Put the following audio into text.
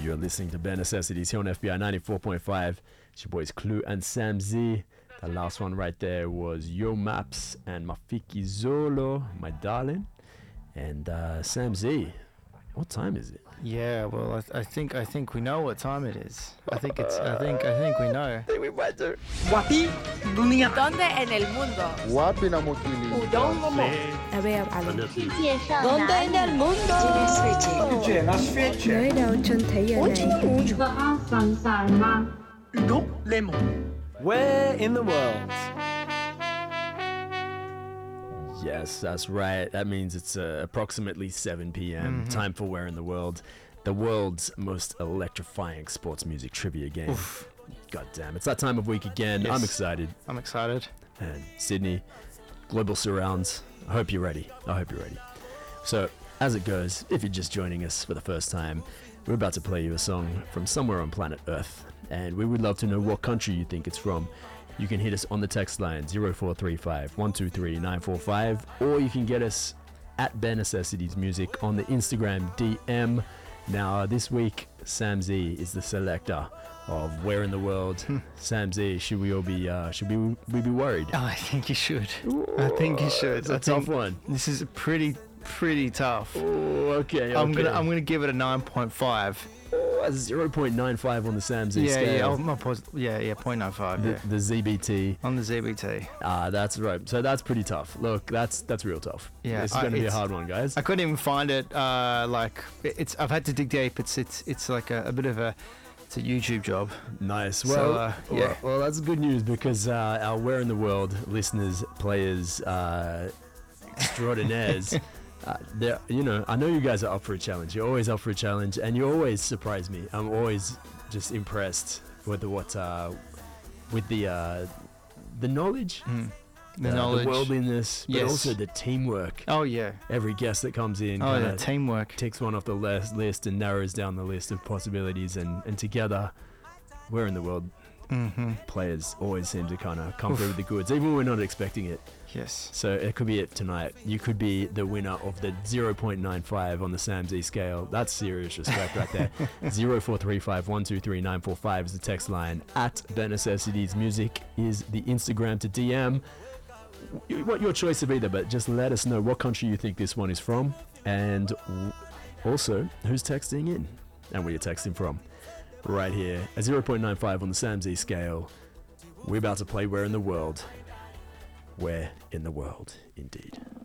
You're listening to Bare Necessities here on FBI 94.5. It's your boys Clue and Sam Z. The last one right there was Yo Maps and Mafiki Zolo, my darling. And Sam Z, what time is it? Yeah, well, I think we know what time it is. I think we know. I think we might do. Wapi dunia. ¿Dónde en el mundo? Wapi na mokili? Udongo mo. ¿Dónde en el mundo? Where in the world? Yes, that's right. That means it's approximately 7 p.m. Time for Where in the World, the world's most electrifying sports music trivia game. Oof. God damn, it's that time of week again. Yes. I'm excited. I'm excited. And Sydney, global surrounds. I hope you're ready. So, as it goes, if you're just joining us for the first time, we're about to play you a song from somewhere on planet Earth, and we would love to know what country you think it's from. You can hit us on the text line 0435 123 945, or you can get us at Bare Necessities Music on the Instagram DM. Now, this week, Sam Z is the selector of Where in the World. Sam Z, should we be worried? Oh, I think you should. It's a tough one. This is pretty tough. Oh, okay. I'm gonna give it a 9.5. Oh, 0.95 on the Sam Z scale. Yeah, 0.95. Yeah. The ZBT. On the ZBT. That's right. So that's pretty tough. Look, that's real tough. Yeah, this is going to be a hard one, guys. I couldn't even find it. I've had to dig deep. It's like a bit of a. It's a YouTube job. Nice. Well, yeah. Well, that's good news because our Where in the World listeners, players, extraordinaires. I know you guys are up for a challenge. You're always up for a challenge, and you always surprise me. I'm always just impressed with the knowledge, the worldliness, but also the teamwork. Oh yeah. Every guest that comes in, teamwork takes one off the list and narrows down the list of possibilities, and together, Where in the World. Players always seem to kind of come through with the goods, even when we're not expecting it. Yes. So it could be it tonight. You could be the winner of the 0.95 on the Sam Z scale. That's serious respect right there. 0435 123 945 is the text line. At Bare Necessities Music is the Instagram to DM. You want your choice of either, but just let us know what country you think this one is from, and also who's texting in and where you're texting from. Right here, a 0.95 on the Sam Z scale. We're about to play Where in the World. Where in the world, indeed.